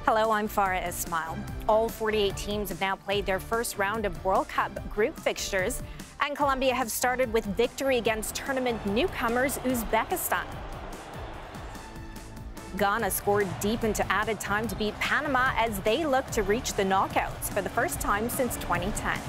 Hello, I'm Farah Ismail. All 48 teams have now played their first round of World Cup group fixtures, and Colombia have started with victory against tournament newcomers Uzbekistan. Ghana scored deep into added time to beat Panama as they look to reach the knockouts for the first time since 2010.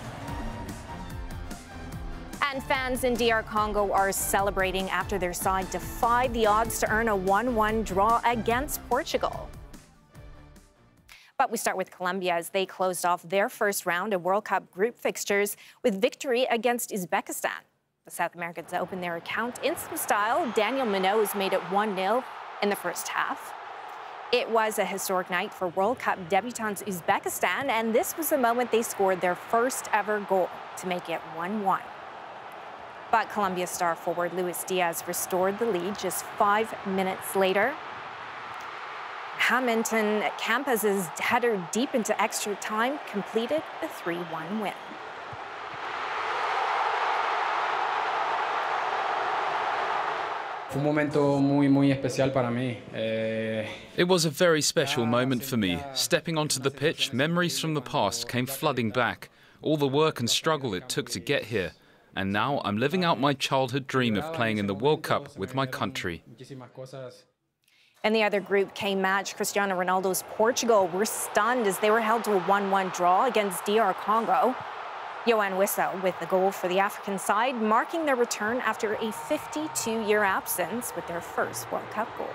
And fans in DR Congo are celebrating after their side defied the odds to earn a 1-1 draw against Portugal. But we start with Colombia as they closed off their first round of World Cup group fixtures with victory against Uzbekistan. The South Americans opened their account in some style. Daniel Munoz made it 1-0 in the first half. It was a historic night for World Cup debutants Uzbekistan, and this was the moment they scored their first ever goal to make it 1-1. But Colombia star forward Luis Diaz restored the lead just 5 minutes later. Hamilton Campos' header deep into extra time completed the 3-1 win. Fue un momento muy especial para mí. It was a very special moment for me. Stepping onto the pitch, memories from the past came flooding back. All the work and struggle it took to get here. And now I'm living out my childhood dream of playing in the World Cup with my country. In the other Group K match, Cristiano Ronaldo's Portugal were stunned as they were held to a 1-1 draw against DR Congo. Yoane Wissa with the goal for the African side, marking their return after a 52-year absence with their first World Cup goal.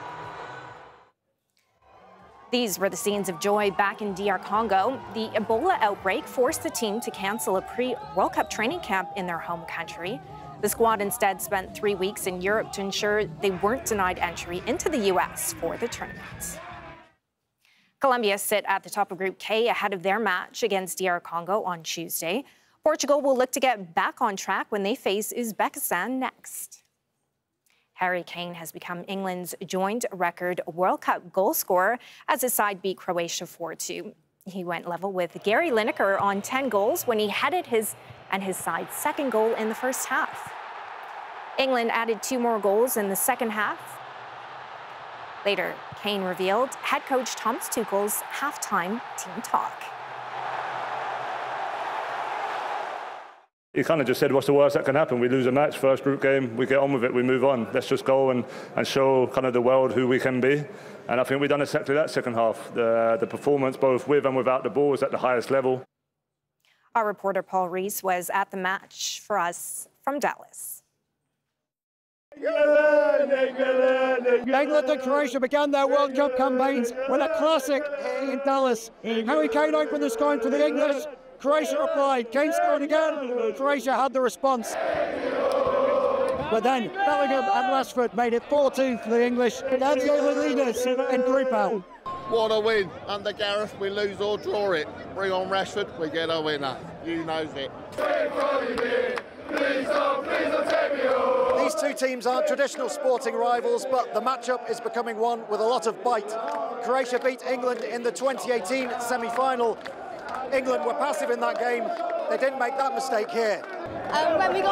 These were the scenes of joy back in DR Congo. The Ebola outbreak forced the team to cancel a pre-World Cup training camp in their home country. The squad instead spent 3 weeks in Europe to ensure they weren't denied entry into the U.S. for the tournament. Colombia sit at the top of Group K ahead of their match against DR Congo on Tuesday. Portugal will look to get back on track when they face Uzbekistan next. Harry Kane has become England's joint record World Cup goal scorer as his side beat Croatia 4-2. He went level with Gary Lineker on 10 goals when he headed his side's second goal in the first half. England added 2 more goals in the second half. Later, Kane revealed head coach Thomas Tuchel's halftime team talk. He kind of just said, what's the worst that can happen? We lose a match, first group game, we get on with it, we move on. Let's just go and show kind of the world who we can be. And I think we've done exactly that second half. The performance, both with and without the ball, was at the highest level. Our reporter Paul Rees was at the match for us from Dallas. England and Croatia began their World Cup campaigns with a classic in Dallas. Harry Kane opened the scoring for the English. Croatia replied. Kane scored again. Croatia had the response. But then Bellingham and Rashford made it 4-2 for the English. And they were leaders in Group L. What a win. Under Gareth, we lose or draw it. Bring on Rashford, we get a winner. You knows it. These two teams aren't traditional sporting rivals, but the matchup is becoming one with a lot of bite. Croatia beat England in the 2018 semi-final. England were passive in that game. They didn't make that mistake here. When we got